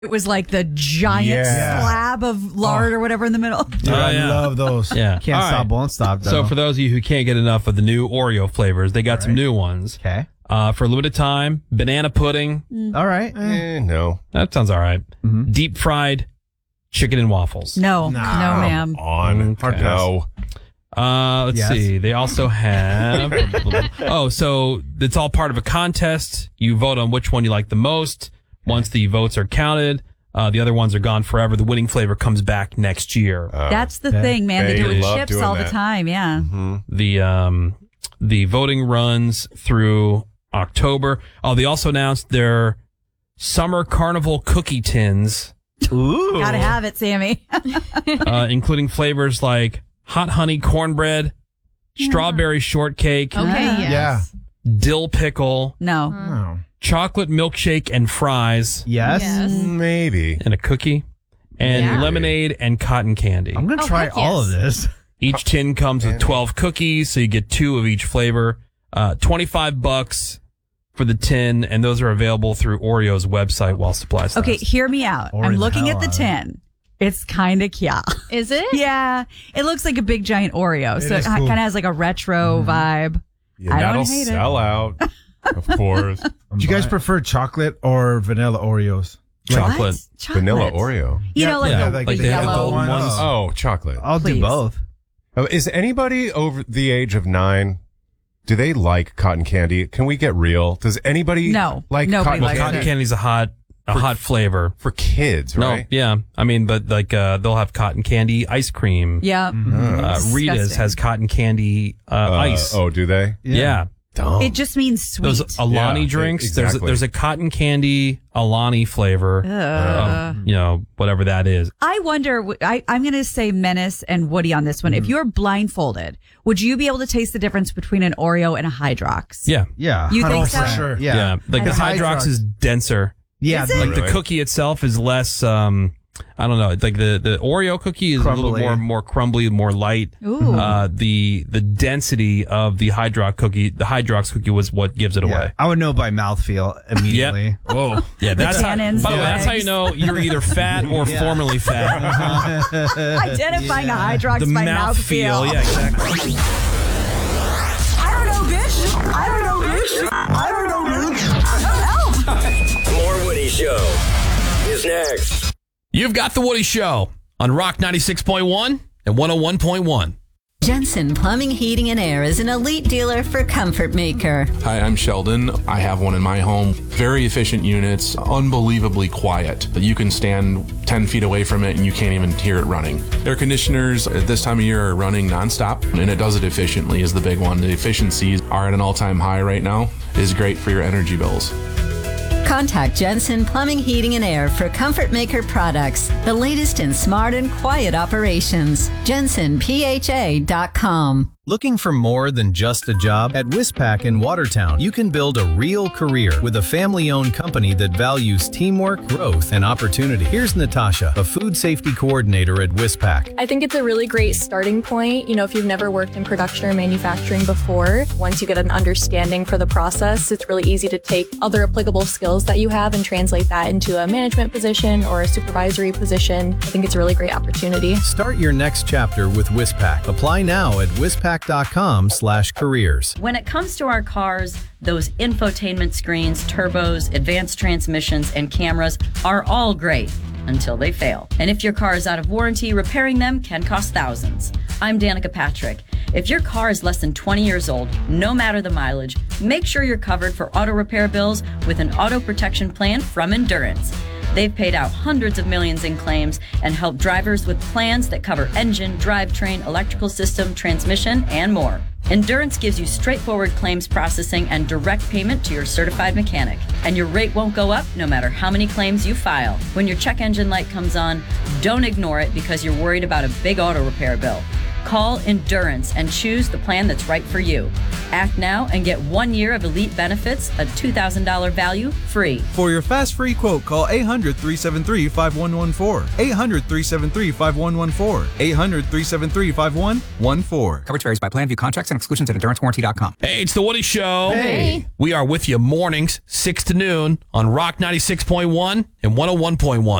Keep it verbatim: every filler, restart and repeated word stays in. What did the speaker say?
It was like the giant Yeah. slab of lard Oh. or whatever in the middle. Dude, Oh, I yeah. love those. Yeah. Can't All stop, right. won't stop. Though. So for those of you who can't get enough of the new Oreo flavors, they got some new ones. okay, Uh, for a limited time, banana pudding. all right. Eh, no. That sounds all right. Mhm. Deep fried chicken and waffles. No, Nah. no, ma'am. On. Okay. No. Uh, let's Yes. see. They also have. oh, so it's all part of a contest. You vote on which one you like the most. Once the votes are counted, uh, the other ones are gone forever. The winning flavor comes back next year. Uh, That's the Okay. thing, man. They, They do it with love chips doing all the that. time. Yeah. The um, the voting runs through October. Oh, they also announced their summer carnival cookie tins, Ooh, Gotta have it, Sammy. uh, including flavors like hot honey cornbread, strawberry shortcake, Okay, Yeah. yes. Yeah. dill pickle, No. Oh. chocolate milkshake and fries, yes. Yes. Maybe. and a cookie, and Yeah. lemonade and cotton candy. I'm gonna Oh, try heck all of yes. this. Each tin comes with twelve cookies, so you get two of each flavor. Uh, twenty-five bucks for the tin, and those are available through Oreo's website while supplies Okay, last. hear me out. Or I'm the looking hell at the out of tin. It's kind of cute. Is it? Yeah. It looks like a big giant Oreo. It so is it cool. kind of has like a retro vibe. Yeah, I don't that'll hate it. sell out. Of course. Do you guys prefer chocolate or vanilla Oreos? Chocolate. What? Chocolate. Vanilla Oreo. You know, like yeah, the like big the yellow. golden ones. Oh, chocolate. I'll Please. do both. Oh, is anybody over the age of nine? Do they like cotton candy? Can we get real? Does anybody No, like nobody cotton likes candy Cotton candy's a hot, a hot flavor. for kids? No, Right? yeah. I mean, but like uh, they'll have cotton candy ice cream. Yeah. Uh, Rita's Disgusting. has cotton candy uh, Uh, ice. Oh, do they? yeah. Dumb. It just means sweet. Those Alani Yeah, drinks. exactly. There's a, there's a cotton candy Alani flavor. Uh, of, you know, whatever that is. I wonder, I, I'm going to say Menace and Woody on this one. If you're blindfolded, would you be able to taste the difference between an Oreo and a Hydrox? Yeah. Yeah, You think Oh, so? for sure. Yeah, Yeah. Like the I Hydrox Hydrox- is denser. yeah. Is it? like Like the Really? cookie itself is less, um, I don't know. Like the, the Oreo cookie is a little Crumbly. more, more crumbly, more light. Ooh. Uh, the, the density of the Hydrox cookie, the Hydrox cookie was what gives it yeah. away. I would know by mouthfannel immediately. Whoa. Yeah. That's how, by the way, tannins, the that's how you legs. know you're either fat or formerly fat. Identifying a Hydrox The by mouth feel. mouthfeel. Yeah, exactly. I don't know, bitch. I don't know, bitch. I don't know, bitch. Help. More Woody Show is next. You've got the Woody Show on Rock ninety-six point one and one oh one point one. Jensen Plumbing, Heating, and Air is an elite dealer for Comfort Maker. Hi, I'm Sheldon. I have one in my home. Very efficient units, unbelievably quiet. You can stand ten feet away from it and you can't even hear it running. Air conditioners at this time of year are running nonstop, and it does it efficiently is the big one. The efficiencies are at an all-time high right now. It is great for your energy bills. Contact Jensen Plumbing, Heating, and Air for Comfort Maker products, the latest in smart and quiet operations. Jensen P H A dot com. Looking for more than just a job? At Wispac in Watertown, you can build a real career with a family-owned company that values teamwork, growth, and opportunity. Here's Natasha, a food safety coordinator at Wispac. I think it's a really great starting point. You know, if you've never worked in production or manufacturing before, once you get an understanding for the process, it's really easy to take other applicable skills that you have and translate that into a management position or a supervisory position. I think it's a really great opportunity. Start your next chapter with Wispac. Apply now at wispac dot com slash careers. When it comes to our cars, those infotainment screens, turbos, advanced transmissions, and cameras are all great until they fail. And if your car is out of warranty, repairing them can cost thousands. I'm Danica Patrick. If your car is less than twenty years old, no matter the mileage, make sure you're covered for auto repair bills with an auto protection plan from Endurance. They've paid out hundreds of millions in claims and helped drivers with plans that cover engine, drivetrain, electrical system, transmission, and more. Endurance gives you straightforward claims processing and direct payment to your certified mechanic. And your rate won't go up no matter how many claims you file. When your check engine light comes on, don't ignore it because you're worried about a big auto repair bill. Call Endurance and choose the plan that's right for you. Act now and get one year of elite benefits, a two thousand dollars value, free. For your fast free quote, call eight hundred, three seven three, five one one four. eight hundred, three seven three, five one one four. eight hundred, three seven three, five one one four. Coverage varies by plan. View contracts and exclusions at endurance warranty dot com. Hey, it's the Woody Show. Hey. We are with you mornings, six to noon on Rock ninety-six point one and one oh one point one.